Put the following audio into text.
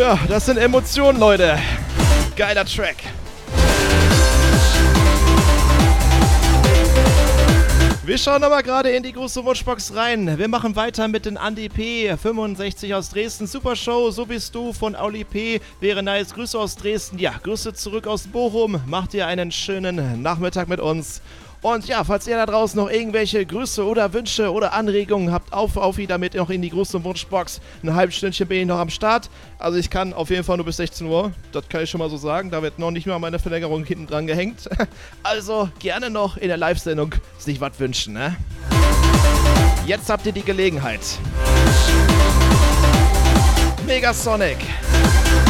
Ja, das sind Emotionen, Leute. Geiler Track. Wir schauen aber gerade in die große Wunschbox rein. Wir machen weiter mit den Andi P. 65 aus Dresden. Super Show, so bist du von Auli P. Wäre nice. Grüße aus Dresden. Ja, Grüße zurück aus Bochum. Macht ihr einen schönen Nachmittag mit uns. Und ja, falls ihr da draußen noch irgendwelche Grüße oder Wünsche oder Anregungen habt, auf wieder mit noch in die große Wunschbox. Ein halbes Stündchen bin ich noch am Start. Also ich kann auf jeden Fall nur bis 16 Uhr. Das kann ich schon mal so sagen. Da wird noch nicht mal meine Verlängerung hinten dran gehängt. Also gerne noch in der Live-Sendung sich was wünschen, ne? Jetzt habt ihr die Gelegenheit. Megasonic.